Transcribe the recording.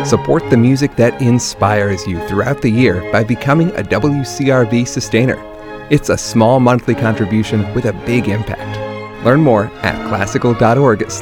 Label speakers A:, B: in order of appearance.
A: Support the music that inspires you throughout the year by becoming a WCRV sustainer. It's a small monthly contribution with a big impact. Learn more at classical.org/give.